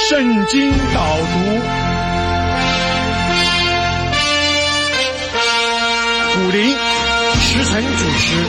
圣经导读，古灵时辰主持。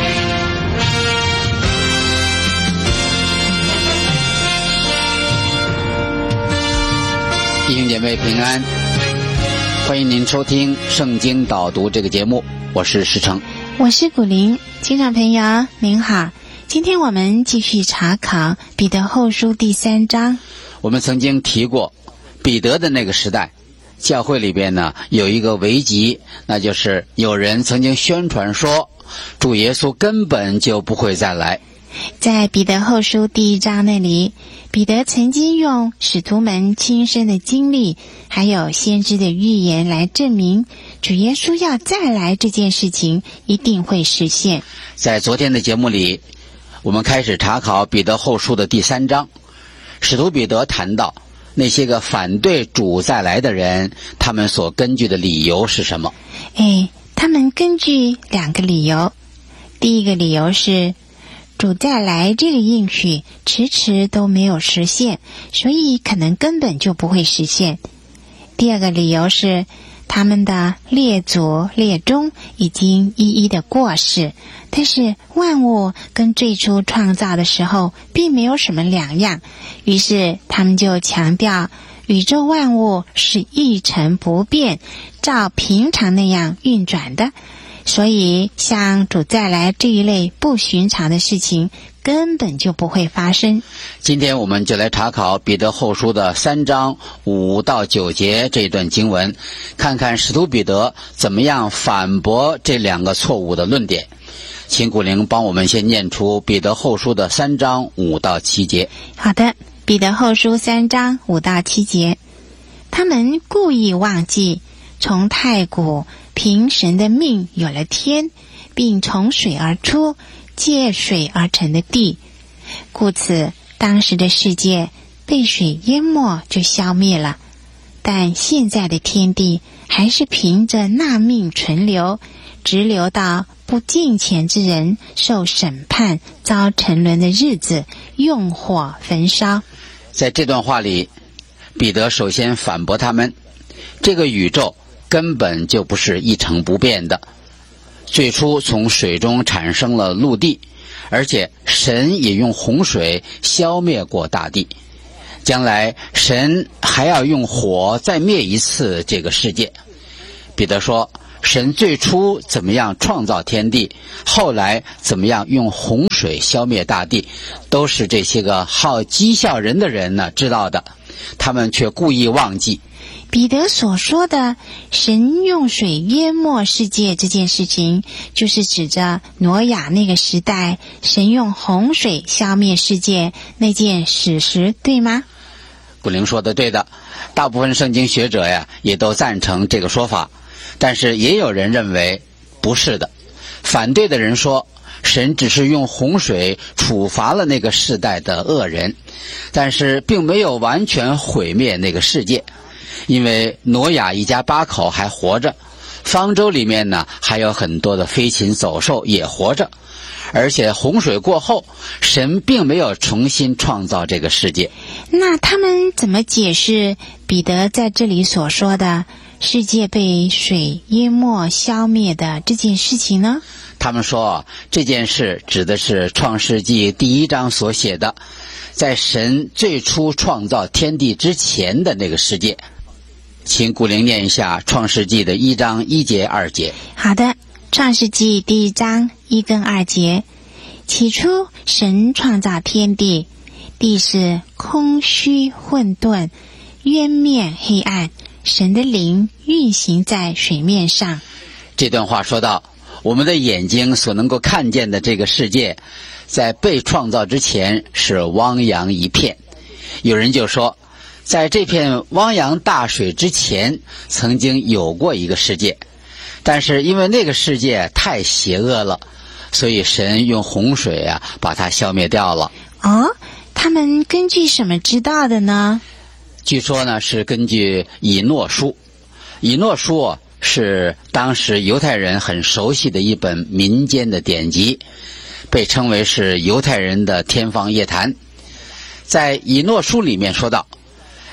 弟兄姐妹平安，欢迎您收听圣经导读这个节目，我是石成， 我是古灵。听众朋友您好，今天我们继续查考彼得后书第3章。 我们曾经提过彼得的那个时代，教会里边呢有一个危机，那就是有人曾经宣传说主耶稣根本就不会再来。 在彼得后书第1章那里，彼得曾经用使徒们亲身的经历还有先知的预言来证明主耶稣要再来这件事情一定会实现。 在昨天的节目里，我们开始查考彼得后书的第3章，使徒彼得谈到那些个反对主再来的人，他们所根据的理由是什么？ 他们根据2个理由。第一个理由是主再来这个应许迟迟都没有实现，所以可能根本就不会实现。第二个理由是他们的列祖列宗已经一一的过世，但是万物跟最初创造的时候并没有什么两样，于是他们就强调宇宙万物是一成不变，照平常那样运转的，所以像主再来这一类不寻常的事情根本就不会发生。 今天我们就来查考彼得后书的3章5到9节这一段经文，看看使徒彼得怎么样反驳这2个错误的论点。请古灵帮我们先念出彼得后书的3章5到7节。 好的，彼得后书3章5到7节。他们故意忘记从太古凭神的命有了天，并从水而出，借水而成的地，故此当时的世界被水淹没就消灭了，但现在的天地还是凭着那命存留，直留到不敬虔之人受审判遭沉沦的日子，用火焚烧。 在这段话里，彼得首先反驳他们，这个宇宙根本就不是一成不变的，最初从水中产生了陆地，而且神也用洪水消灭过大地，将来神还要用火再灭一次这个世界。彼得说，神最初怎么样创造天地，后来怎么样用洪水消灭大地，都是这些个好讥笑人的人呢知道的，他们却故意忘记。 彼得所说的神用水淹没世界这件事情，就是指着挪亚那个时代神用洪水消灭世界那件史实，对吗？ 古灵说的对的，大部分圣经学者呀也都赞成这个说法，但是也有人认为不是的。反对的人说，神只是用洪水处罚了那个世代的恶人，但是并没有完全毁灭那个世界，因为挪亚一家8口还活着，方舟里面呢还有很多的飞禽走兽也活着，而且洪水过后神并没有重新创造这个世界。 那他们怎么解释彼得在这里所说的世界被水淹没消灭的这件事情呢？ 他们说这件事指的是创世纪第1章所写的，在神最初创造天地之前的那个世界。请古灵念一下创世纪的1章1节2节。 好的，创世纪第1章1跟2节。起初神创造天地，地是空虚混沌，渊面黑暗，神的灵运行在水面上。 这段话说到，我们的眼睛所能够看见的这个世界，在被创造之前是汪洋一片。有人就说，在这片汪洋大水之前曾经有过一个世界，但是因为那个世界太邪恶了，所以神用洪水把它消灭掉了。 他们根据什么知道的呢？ 据说呢是根据以诺书。以诺书是当时犹太人很熟悉的一本民间的典籍，被称为是犹太人的天方夜谭。在以诺书里面说到，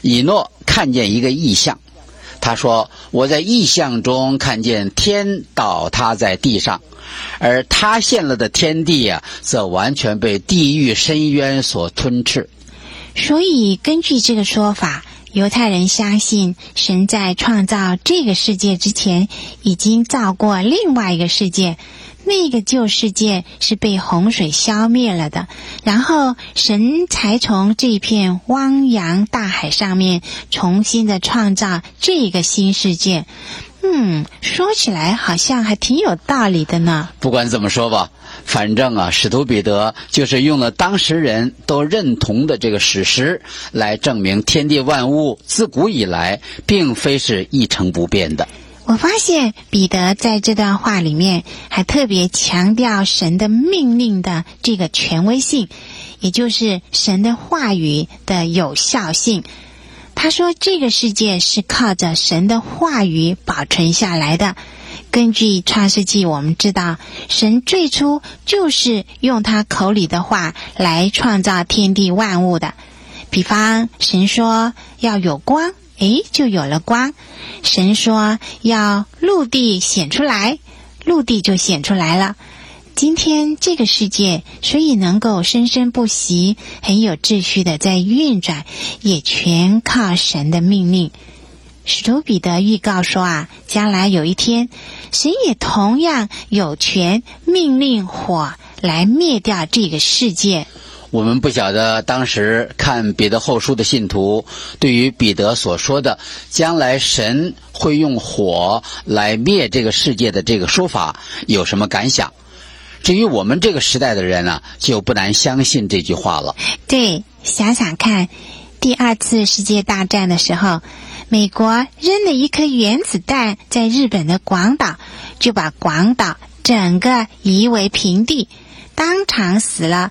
以诺看见一个异象，他说，我在异象中看见天倒塌在地上，而塌陷了的天地啊，则完全被地狱深渊所吞噬。 所以根据这个说法，犹太人相信神在创造这个世界之前已经造过另外一个世界，那个旧世界是被洪水消灭了的，然后神才从这片汪洋大海上面重新的创造这个新世界。说起来好像还挺有道理的呢。 不管怎么说吧，反正啊，使徒彼得就是用了当时人都认同的这个史实来证明天地万物自古以来并非是一成不变的。 我发现彼得在这段话里面还特别强调神的命令的这个权威性，也就是神的话语的有效性。他说这个世界是靠着神的话语保存下来的。根据创世纪我们知道，神最初就是用他口里的话来创造天地万物的。比方神说要有光，就有了光。神说要陆地显出来，陆地就显出来了。今天这个世界所以能够生生不息，很有秩序的在运转，也全靠神的命令。使徒彼得预告说将来有一天，神也同样有权命令火来灭掉这个世界。 我们不晓得当时看彼得后书的信徒对于彼得所说的将来神会用火来灭这个世界的这个说法有什么感想。至于我们这个时代的人呢，就不难相信这句话了。 对，想想看，第二次世界大战的时候，美国扔了一颗原子弹在日本的广岛，就把广岛整个夷为平地，当场死了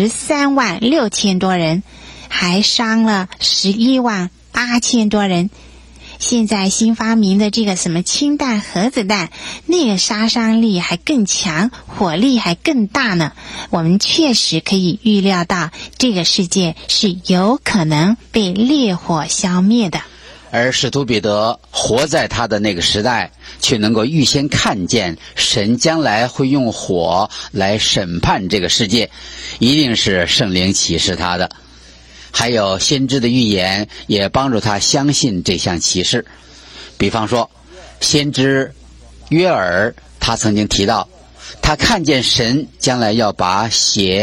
13万6千多人，还伤了11万8千多人。现在新发明的这个什么氢弹核子弹，那个杀伤力还更强，火力还更大呢。我们确实可以预料到这个世界是有可能被烈火消灭的。 而使徒彼得活在他的那个时代，却能够预先看见神将来会用火来审判这个世界，一定是圣灵启示他的。还有先知的预言也帮助他相信这项启示。比方说先知约珥，他曾经提到他看见神将来要把血